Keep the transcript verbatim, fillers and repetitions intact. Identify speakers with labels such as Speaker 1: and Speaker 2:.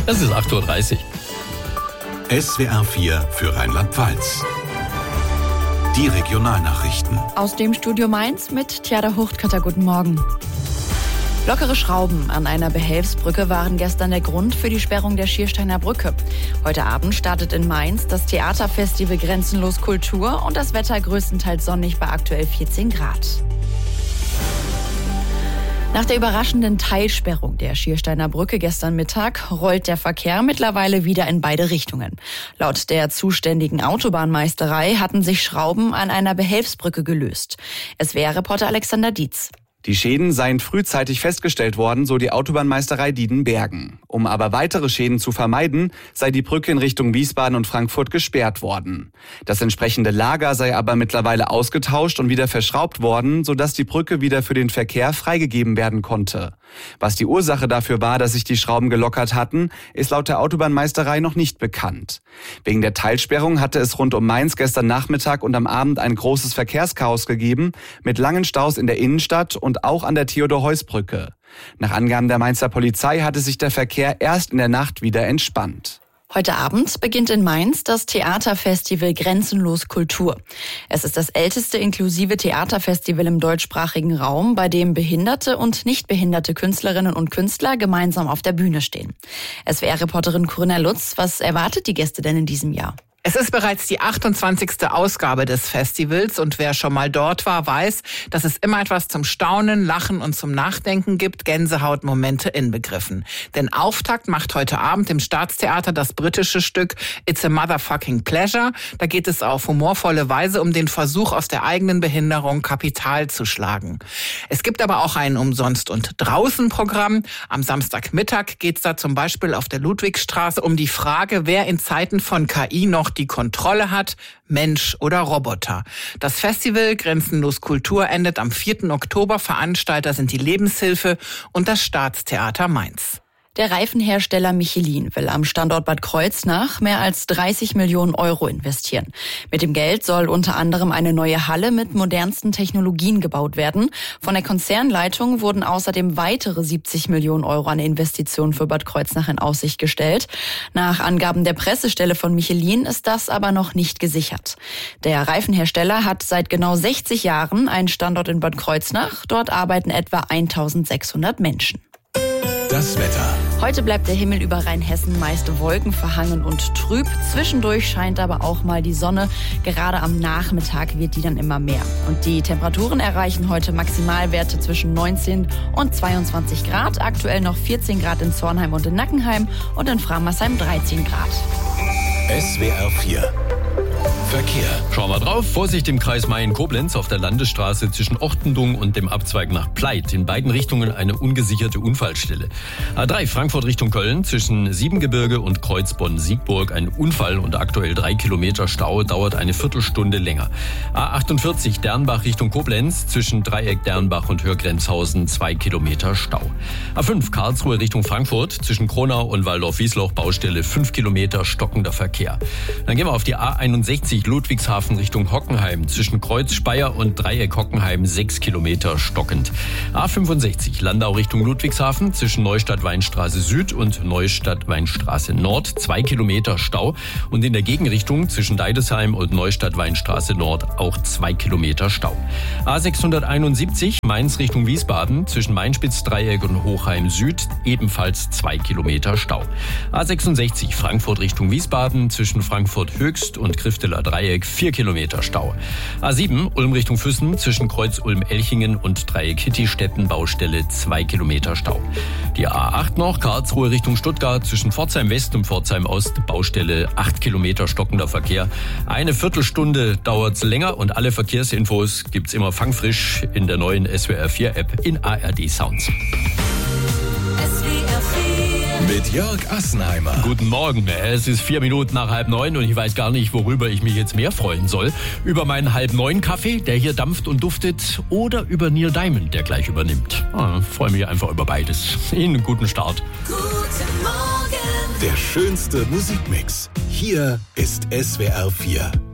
Speaker 1: Es ist acht Uhr dreißig.
Speaker 2: S W R vier für Rheinland-Pfalz. Die Regionalnachrichten.
Speaker 3: Aus dem Studio Mainz mit Tjada Huchtkatter. Guten Morgen. Lockere Schrauben an einer Behelfsbrücke waren gestern der Grund für die Sperrung der Schiersteiner Brücke. Heute Abend startet in Mainz das Theaterfestival Grenzenlos Kultur und das Wetter größtenteils sonnig bei aktuell vierzehn Grad. Nach der überraschenden Teilsperrung der Schiersteiner Brücke gestern Mittag rollt der Verkehr mittlerweile wieder in beide Richtungen. Laut der zuständigen Autobahnmeisterei hatten sich Schrauben an einer Behelfsbrücke gelöst. S W R-Reporter Alexander Dietz.
Speaker 4: Die Schäden seien frühzeitig festgestellt worden, so die Autobahnmeisterei Diedenbergen. Um aber weitere Schäden zu vermeiden, sei die Brücke in Richtung Wiesbaden und Frankfurt gesperrt worden. Das entsprechende Lager sei aber mittlerweile ausgetauscht und wieder verschraubt worden, sodass die Brücke wieder für den Verkehr freigegeben werden konnte. Was die Ursache dafür war, dass sich die Schrauben gelockert hatten, ist laut der Autobahnmeisterei noch nicht bekannt. Wegen der Teilsperrung hatte es rund um Mainz gestern Nachmittag und am Abend ein großes Verkehrschaos gegeben, mit langen Staus in der Innenstadt und auch an der Theodor-Heuss-Brücke. Nach Angaben der Mainzer Polizei hatte sich der Verkehr erst in der Nacht wieder entspannt.
Speaker 3: Heute Abend beginnt in Mainz das Theaterfestival Grenzenlos Kultur. Es ist das älteste inklusive Theaterfestival im deutschsprachigen Raum, bei dem behinderte und nicht behinderte Künstlerinnen und Künstler gemeinsam auf der Bühne stehen. S W R-Reporterin Corinna Lutz, was erwartet die Gäste denn in diesem Jahr?
Speaker 5: Es ist bereits die achtundzwanzigste Ausgabe des Festivals und wer schon mal dort war, weiß, dass es immer etwas zum Staunen, Lachen und zum Nachdenken gibt, Gänsehautmomente inbegriffen. Denn Auftakt macht heute Abend im Staatstheater das britische Stück It's a Motherfucking Pleasure. Da geht es auf humorvolle Weise um den Versuch, aus der eigenen Behinderung Kapital zu schlagen. Es gibt aber auch ein Umsonst- und Draußen-Programm. Am Samstagmittag geht es da zum Beispiel auf der Ludwigstraße um die Frage, wer in Zeiten von K I noch die Kontrolle hat, Mensch oder Roboter. Das Festival Grenzenlos Kultur endet am vierten Oktober. Veranstalter sind die Lebenshilfe und das Staatstheater Mainz.
Speaker 3: Der Reifenhersteller Michelin will am Standort Bad Kreuznach mehr als dreißig Millionen Euro investieren. Mit dem Geld soll unter anderem eine neue Halle mit modernsten Technologien gebaut werden. Von der Konzernleitung wurden außerdem weitere siebzig Millionen Euro an Investitionen für Bad Kreuznach in Aussicht gestellt. Nach Angaben der Pressestelle von Michelin ist das aber noch nicht gesichert. Der Reifenhersteller hat seit genau sechzig Jahren einen Standort in Bad Kreuznach. Dort arbeiten etwa eintausendsechshundert Menschen.
Speaker 2: Das Wetter.
Speaker 3: Heute bleibt der Himmel über Rheinhessen meist wolkenverhangen und trüb. Zwischendurch scheint aber auch mal die Sonne. Gerade am Nachmittag wird die dann immer mehr. Und die Temperaturen erreichen heute Maximalwerte zwischen neunzehn und zweiundzwanzig Grad. Aktuell noch vierzehn Grad in Zornheim und in Nackenheim und in Framersheim dreizehn Grad.
Speaker 2: S W R vier. Verkehr.
Speaker 1: Schauen wir drauf. Vorsicht im Kreis Mayen-Koblenz auf der Landesstraße zwischen Ochtendung und dem Abzweig nach Pleit. In beiden Richtungen eine ungesicherte Unfallstelle. A drei Frankfurt Richtung Köln zwischen Siebengebirge und Kreuzbonn-Siegburg. Ein Unfall und aktuell drei Kilometer Stau, dauert eine Viertelstunde länger. A achtundvierzig Dernbach Richtung Koblenz zwischen Dreieck Dernbach und Hörgrenzhausen zwei Kilometer Stau. A fünf Karlsruhe Richtung Frankfurt zwischen Kronau und Waldorf-Wiesloch Baustelle fünf Kilometer stockender Verkehr. Dann gehen wir auf die A einundsechzig Ludwigshafen Richtung Hockenheim zwischen Kreuz Speyer und Dreieck Hockenheim sechs Kilometer stockend. A fünfundsechzig Landau Richtung Ludwigshafen zwischen Neustadt-Weinstraße Süd und Neustadt-Weinstraße Nord zwei Kilometer Stau und in der Gegenrichtung zwischen Deidesheim und Neustadt-Weinstraße Nord auch zwei Kilometer Stau. A sechshunderteinundsiebzig Mainz Richtung Wiesbaden zwischen Mainspitz-Dreieck und Hochheim Süd ebenfalls zwei Kilometer Stau. A sechsundsechzig Frankfurt Richtung Wiesbaden zwischen Frankfurt Höchst und Grifteler Dreieck vier Kilometer Stau. A sieben Ulm Richtung Füssen zwischen Kreuz Ulm-Elchingen und Dreieck Hittistetten Baustelle zwei Kilometer Stau. Die A acht noch Karlsruhe Richtung Stuttgart zwischen Pforzheim West und Pforzheim Ost Baustelle acht Kilometer stockender Verkehr. Eine Viertelstunde dauert's länger und alle Verkehrsinfos gibt's immer fangfrisch in der neuen S W R vier App in A R D Sounds.
Speaker 2: Mit Jörg Assenheimer.
Speaker 1: Guten Morgen. Es ist vier Minuten nach halb neun und ich weiß gar nicht, worüber ich mich jetzt mehr freuen soll. Über meinen halb neun Kaffee, der hier dampft und duftet, oder über Neil Diamond, der gleich übernimmt. Ah, freue mich einfach über beides. Ihnen einen guten Start.
Speaker 2: Guten Morgen. Der schönste Musikmix. Hier ist S W R vier.